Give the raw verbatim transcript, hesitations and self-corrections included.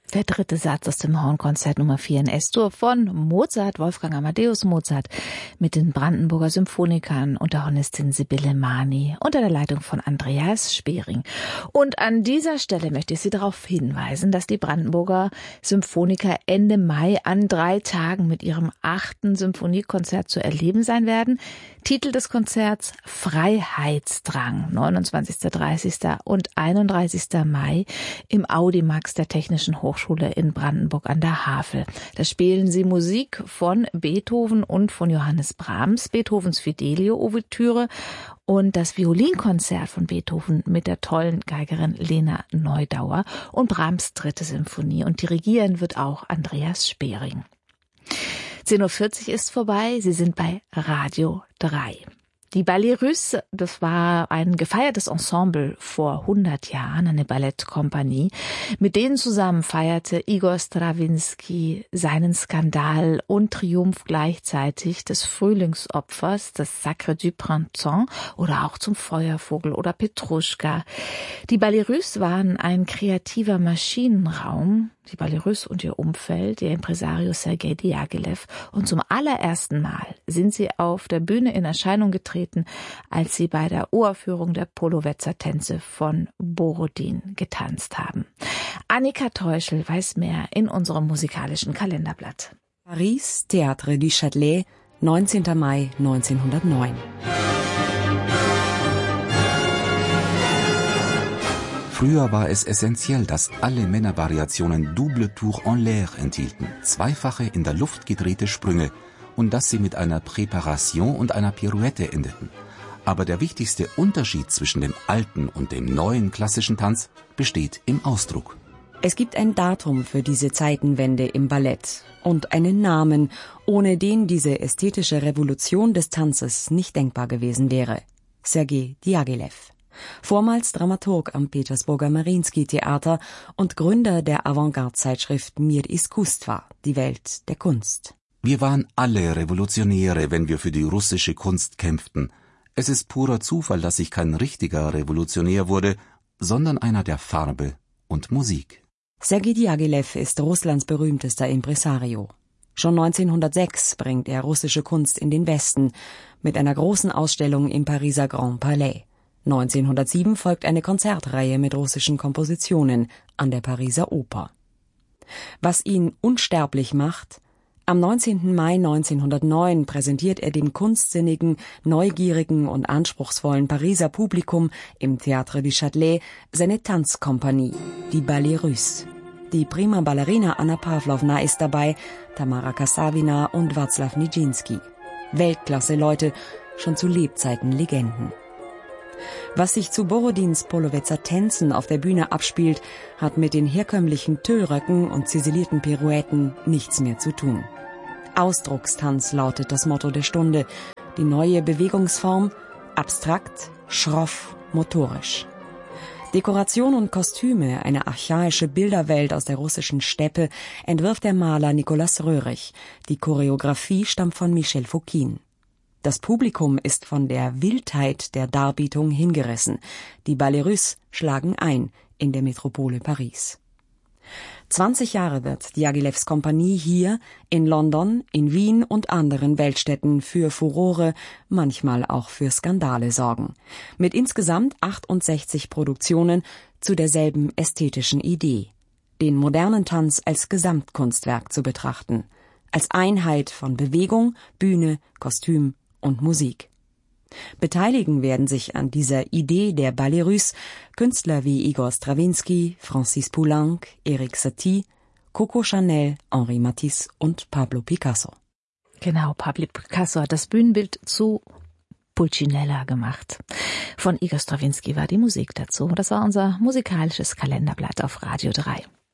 Der dritte Satz aus dem Hornkonzert Nummer vier in S-Dur von Mozart, Wolfgang Amadeus Mozart, mit den Brandenburger Symphonikern und der Hornistin Sibylle Mani unter der Leitung von Andreas Spering. Und an dieser Stelle möchte ich Sie darauf hinweisen, dass die Brandenburger Symphoniker Ende Mai an drei Tagen mit ihrem achten Symphoniekonzert zu erleben sein werden. Titel des Konzerts Freiheitsdrang, neunundzwanzigster, dreißigster und einunddreißigster Mai im Audimax der Technischen Hochschule in Brandenburg an der Havel. Da spielen sie Musik von Beethoven und von Johannes Brahms, Beethovens Fidelio-Ouvertüre und das Violinkonzert von Beethoven mit der tollen Geigerin Lena Neudauer und Brahms dritte Symphonie. Und dirigieren wird auch Andreas Spering. zehn Uhr vierzig ist vorbei, Sie sind bei Radio drei. Die Ballets Russes, das war ein gefeiertes Ensemble vor hundert Jahren, eine Ballettkompanie. Mit denen zusammen feierte Igor Strawinski seinen Skandal und Triumph gleichzeitig des Frühlingsopfers, das Sacre du Printemps oder auch zum Feuervogel oder Petruschka. Die Ballets Russes waren ein kreativer Maschinenraum, die Ballets Russes und ihr Umfeld, ihr Impresario Sergei Diaghilev. Und zum allerersten Mal sind sie auf der Bühne in Erscheinung getreten, als sie bei der Uraufführung der Polowetzer-Tänze von Borodin getanzt haben. Annika Teuschel weiß mehr in unserem musikalischen Kalenderblatt. Paris, Théâtre du Châtelet, neunzehnter Mai neunzehnhundertneun. Früher war es essentiell, dass alle Männervariationen Double Tour en l'air enthielten, zweifache in der Luft gedrehte Sprünge, und dass sie mit einer Präparation und einer Pirouette endeten. Aber der wichtigste Unterschied zwischen dem alten und dem neuen klassischen Tanz besteht im Ausdruck. Es gibt ein Datum für diese Zeitenwende im Ballett und einen Namen, ohne den diese ästhetische Revolution des Tanzes nicht denkbar gewesen wäre: Sergei Diaghilev. Vormals Dramaturg am Petersburger Mariinsky-Theater und Gründer der Avantgarde-Zeitschrift Mir Iskustva, die Welt der Kunst. Wir waren alle Revolutionäre, wenn wir für die russische Kunst kämpften. Es ist purer Zufall, dass ich kein richtiger Revolutionär wurde, sondern einer der Farbe und Musik. Sergei Diaghilev ist Russlands berühmtester Impresario. Schon neunzehnhundertsechs bringt er russische Kunst in den Westen mit einer großen Ausstellung im Pariser Grand Palais. neunzehnhundertsieben folgt eine Konzertreihe mit russischen Kompositionen an der Pariser Oper. Was ihn unsterblich macht: am neunzehnten Mai neunzehnhundertneun präsentiert er dem kunstsinnigen, neugierigen und anspruchsvollen Pariser Publikum im Théâtre du Châtelet seine Tanzkompanie, die Ballets Russes. Die prima Ballerina Anna Pawlowna ist dabei, Tamara Kassavina und Wacław Nijinsky. Weltklasse-Leute, schon zu Lebzeiten Legenden. Was sich zu Borodins Polowetzer-Tänzen auf der Bühne abspielt, hat mit den herkömmlichen Tüllröcken und ziselierten Pirouetten nichts mehr zu tun. Ausdruckstanz lautet das Motto der Stunde. Die neue Bewegungsform: abstrakt, schroff, motorisch. Dekoration und Kostüme, eine archaische Bilderwelt aus der russischen Steppe, entwirft der Maler Nicolas Röhrig. Die Choreografie stammt von Michel Fokine. Das Publikum ist von der Wildheit der Darbietung hingerissen. Die Ballets Russes schlagen ein in der Metropole Paris. zwanzig Jahre wird Diaghilevs Kompanie hier, in London, in Wien und anderen Weltstädten für Furore, manchmal auch für Skandale sorgen. Mit insgesamt achtundsechzig Produktionen zu derselben ästhetischen Idee: den modernen Tanz als Gesamtkunstwerk zu betrachten, als Einheit von Bewegung, Bühne, Kostüm und Musik. Beteiligen werden sich an dieser Idee der Ballets Russes Künstler wie Igor Strawinski, Francis Poulenc, Erik Satie, Coco Chanel, Henri Matisse und Pablo Picasso. Genau, Pablo Picasso hat das Bühnenbild zu Pulcinella gemacht. Von Igor Strawinski war die Musik dazu. Das war unser musikalisches Kalenderblatt auf Radio drei.